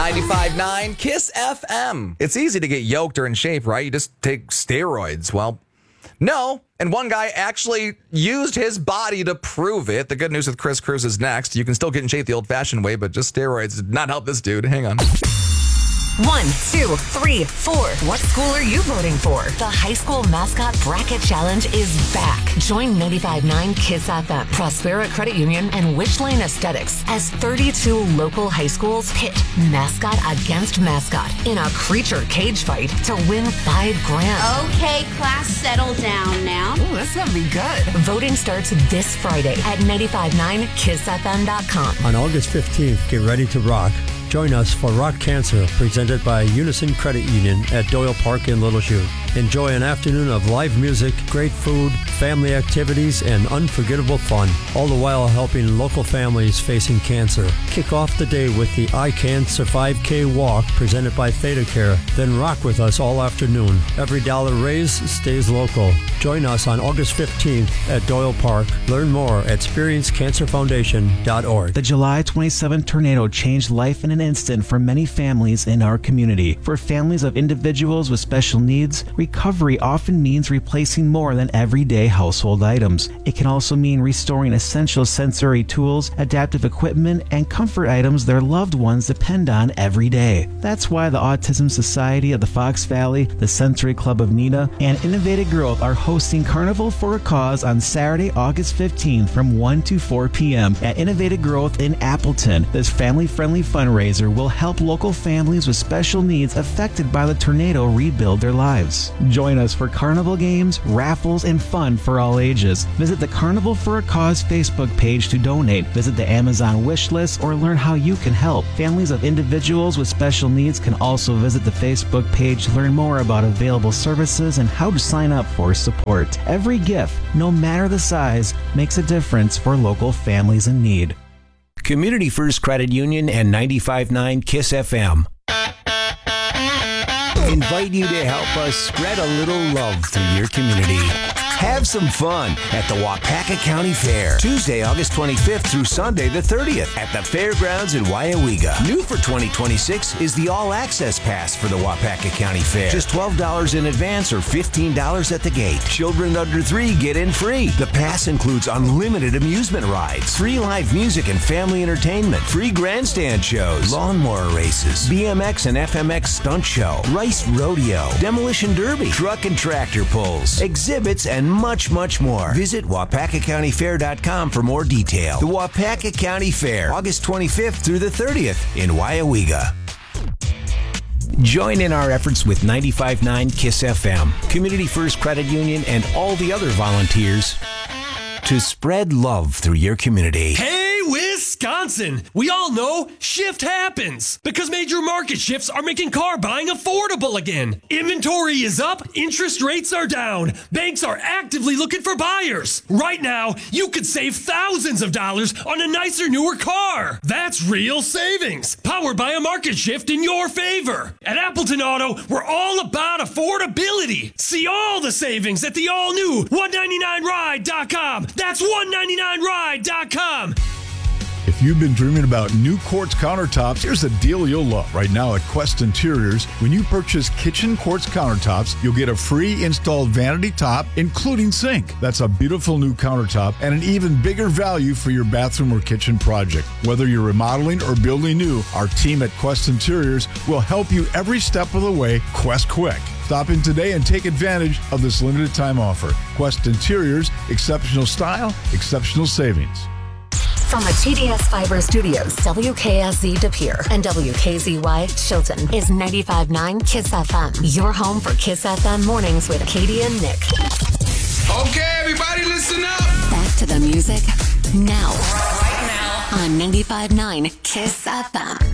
95.9 Kiss FM. It's easy to get yoked or in shape, right? You just take steroids. Well, no. And one guy actually used his body to prove it. The good news with Chris Cruz is next. You can still get in shape the old-fashioned way, but just steroids did not help this dude. Hang on. 1, 2, 3, 4. What school are you voting for? The High School Mascot Bracket Challenge is back. Join 95.9 Kiss FM, Prospera Credit Union, and Wish Lane Aesthetics as 32 local high schools pit mascot against mascot in a creature cage fight to win $5,000. Okay, class, settle down now. Ooh, that's gonna be good. Voting starts this Friday at 959kissfm.com. On August 15th, get ready to rock. Join us for Rock Cancer, presented by Unison Credit Union at Doyle Park in Little Chute. Enjoy an afternoon of live music, great food, family activities, and unforgettable fun, all the while helping local families facing cancer. Kick off the day with the I Can Survive K Walk, presented by ThedaCare. Then rock with us all afternoon. Every dollar raised stays local. Join us on August 15th at Doyle Park. Learn more at experiencecancerfoundation.org. The July 27 tornado changed life in an instant for many families in our community. For families of individuals with special needs, recovery often means replacing more than everyday household items. It can also mean restoring essential sensory tools, adaptive equipment, and comfort items their loved ones depend on every day. That's why the Autism Society of the Fox Valley, the Sensory Club of Neenah, and Innovative Growth are hosting Carnival for a Cause on Saturday, August 15th from 1 to 4 p.m. at Innovative Growth in Appleton. This family-friendly fundraiser will help local families with special needs affected by the tornado rebuild their lives. Join us for carnival games, raffles, and fun for all ages. Visit the Carnival for a Cause Facebook page to donate. Visit the Amazon wish list or learn how you can help. Families of individuals with special needs can also visit the Facebook page to learn more about available services and how to sign up for support. Every gift, no matter the size, makes a difference for local families in need. Community First Credit Union and 95.9 Kiss FM invite you to help us spread a little love through your community. Have some fun at the Waupaca County Fair, Tuesday, August 25th through Sunday the 30th at the Fairgrounds in Waiawega. New for 2026 is the All Access Pass for the Waupaca County Fair. Just $12 in advance or $15 at the gate. Children under 3 get in free. The pass includes unlimited amusement rides, free live music and family entertainment, free grandstand shows, lawnmower races, BMX and FMX stunt show, rice rodeo, demolition derby, truck and tractor pulls, exhibits, and much, much more. Visit WaupacaCountyFair.com for more detail. The Waupaca County Fair, August 25th through the 30th in Waiawega. Join in our efforts with 95.9 Kiss FM, Community First Credit Union, and all the other volunteers to spread love through your community. Hey, Wisconsin! We all know shift happens because major market shifts are making car buying affordable again. Inventory is up, interest rates are down, banks are actively looking for buyers. Right now, you could save thousands of dollars on a nicer, newer car. That's real savings, powered by a market shift in your favor. At Appleton Auto, we're all about affordability. See all the savings at the all-new 199ride.com. That's 199ride.com. If you've been dreaming about new quartz countertops, here's a deal you'll love. Right now at Quest Interiors, when you purchase kitchen quartz countertops, you'll get a free installed vanity top, including sink. That's a beautiful new countertop and an even bigger value for your bathroom or kitchen project. Whether you're remodeling or building new, our team at Quest Interiors will help you every step of the way, Quest Quick. Stop in today and take advantage of this limited time offer. Quest Interiors, exceptional style, exceptional savings. From the TDS Fiber Studios, WKSZ De Pere and WKZY Chilton is 95.9 Kiss FM. Your home for Kiss FM mornings with Katie and Nick. Okay, everybody listen up. Back to the music now. Right now. On 95.9 Kiss FM.